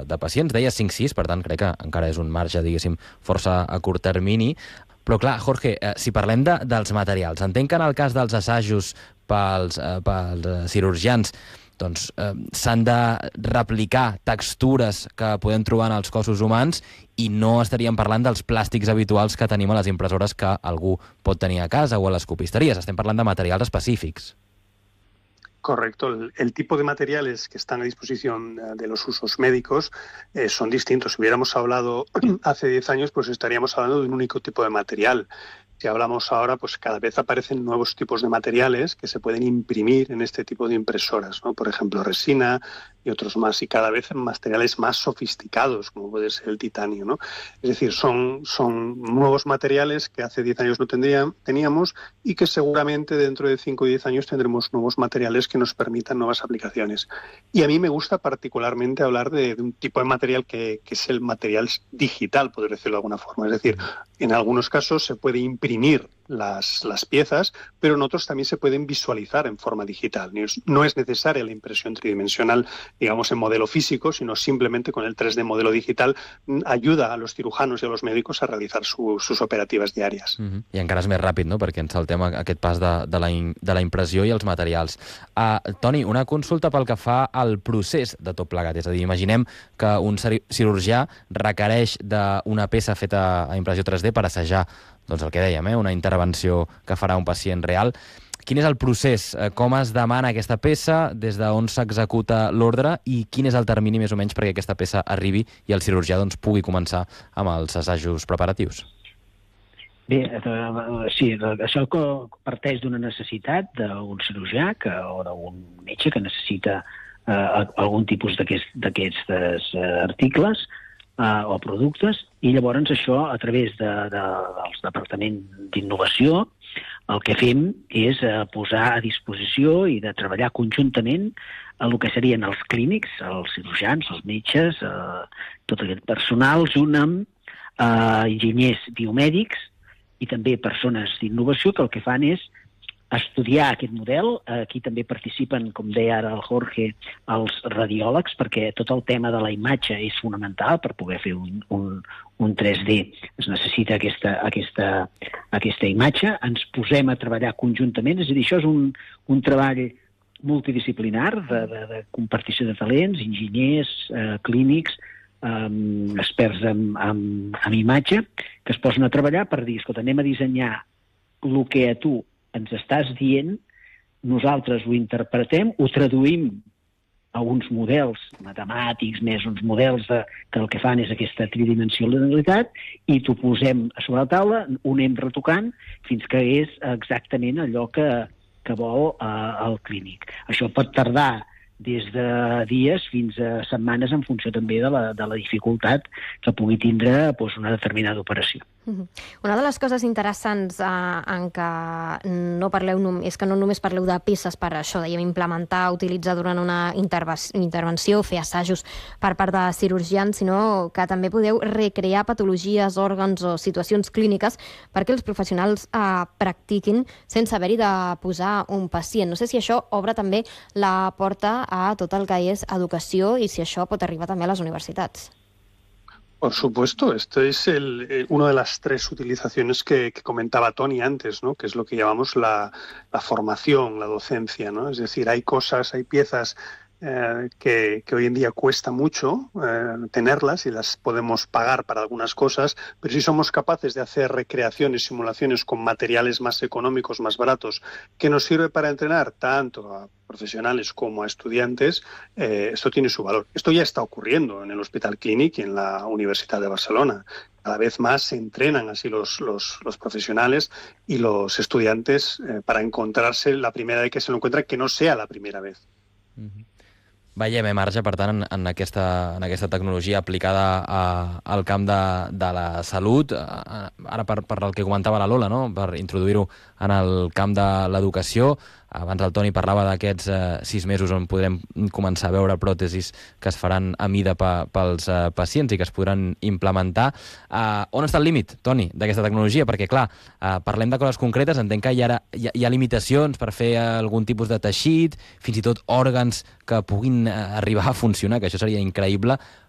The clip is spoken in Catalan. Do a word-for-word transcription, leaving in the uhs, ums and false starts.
de pacients. Deia cinc sis, per tant, crec que encara és un marge, diguéssim, força a curt termini. Però clar, Jorge, eh, si parlem de, dels materials, entenc que en el cas dels assajos pels, eh, pels eh, cirurgians doncs eh, s'han de replicar textures que podem trobar en els cossos humans i no estaríem parlant dels plàstics habituals que tenim a les impressores que algú pot tenir a casa o a les copisteries. Estem parlant de materials específics. Correcto. El, el tipo de materiales que están a disposición de los usos médicos eh, son distintos. Si hubiéramos hablado hace diez años, pues estaríamos hablando de un único tipo de material. Si hablamos ahora, pues cada vez aparecen nuevos tipos de materiales que se pueden imprimir en este tipo de impresoras, ¿no? Por ejemplo, resina y otros más, y cada vez en materiales más sofisticados, como puede ser el titanio, ¿no? Es decir, son, son nuevos materiales que hace diez años no tendrían, teníamos y que seguramente dentro de cinco o diez años tendremos nuevos materiales que nos permitan nuevas aplicaciones. Y a mí me gusta particularmente hablar de, de un tipo de material que, que es el material digital, por decirlo de alguna forma. Es decir, en algunos casos se puede imprimir las, las piezas, pero en otros también se pueden visualizar en forma digital. No es necesaria la impresión tridimensional, digamos, en modelo físico, sino simplemente con el tres D modelo digital ayuda a los cirujanos y a los médicos a realizar su, sus operativas diàries. Mm-hmm. I encara és més ràpid, no?, perquè ens saltem aquest pas de, de, la, de la impressió i els materials. Uh, Toni, una consulta pel que fa al procés de tot plegat. És a dir, imaginem que un cirurgià requereix d'una peça feta a impressió tres D per assajar, doncs el que dèiem, eh? una intervenció que farà un pacient real. Quin és el procés? Com es demana aquesta peça? Des d'on s'executa l'ordre? I quin és el termini més o menys perquè aquesta peça arribi i el cirurgià doncs, pugui començar amb els assajos preparatius? Bé, sí, això parteix d'una necessitat d'un cirurgià que, o d'un metge que necessita eh, algun tipus d'aquests eh, articles Uh, o productes, i llavors això, a través de, de, dels departaments d'innovació, el que fem és uh, posar a disposició i de treballar conjuntament a el que serien els clínics, els cirurgians, els metges, uh, tot aquest personal, junt amb uh, enginyers biomèdics i també persones d'innovació que el que fan és estudiar aquest model. Aquí també participen, com deia ara el Jorge, els radiòlegs, perquè tot el tema de la imatge és fonamental per poder fer un, un, un tres D. Es necessita aquesta, aquesta, aquesta imatge. Ens posem a treballar conjuntament, és a dir, això és un, un treball multidisciplinar de, de, de compartició de talents, enginyers, eh, clínics, eh, experts en, en, en imatge, que es posen a treballar per dir, escolta, anem a dissenyar el que a tu ens estàs dient, nosaltres ho interpretem, ho traduïm a uns models matemàtics, més uns models de, que el que fan és aquesta tridimensionalitat, i t'ho posem a sobre la taula, ho anem retocant fins que és exactament allò que, que vol eh, el clínic. Això pot tardar des de dies fins a setmanes en funció també de la, de la dificultat que pugui tindre doncs, una determinada operació. Una de les coses interessants eh, en què no parleu és que no només parleu de peces per això, dèiem, implementar, utilitzar durant una intervenció, fer assajos per part de cirurgians, sinó que també podeu recrear patologies, òrgans o situacions clíniques perquè els professionals eh, practiquin sense haver-hi de posar un pacient. No sé si això obre també la porta a tot el que és educació i si això pot arribar també a les universitats. Por supuesto, esto es el, eh, una de las tres utilizaciones que, que comentaba Toni antes, ¿no? Que es lo que llamamos la, la formación, la docencia, ¿no? Es decir, hay cosas, hay piezas eh, que, que hoy en día cuesta mucho eh, tenerlas y las podemos pagar para algunas cosas, pero si somos capaces de hacer recreaciones, simulaciones con materiales más económicos, más baratos, que nos sirve para entrenar tanto a profesionales como a estudiantes, eh, esto tiene su valor. Esto ya está ocurriendo en el Hospital Clínic y en la Universidad de Barcelona. Cada vez más se entrenan así los, los, los profesionales y los estudiantes eh, para encontrarse la primera vez que se lo encuentran, que no sea la primera vez. Mm-hmm. Veiem, eh, marge, per tant, en, en, aquesta, en aquesta tecnologia aplicada a, al camp de, de la salut. Ara, per, per el que comentava la Lola, no? Per introduir-ho en el camp de l'educació. Abans el Toni parlava d'aquests eh, sis mesos on podrem començar a veure pròtesis que es faran a mida pa, pels eh, pacients i que es podran implementar. Eh, on està el límit, Toni, d'aquesta tecnologia? Perquè, clar, eh, parlem de coses concretes, entenc que hi ha, hi, ha, hi ha limitacions per fer algun tipus de teixit, fins i tot òrgans que puguin eh, arribar a funcionar, que això seria increïble.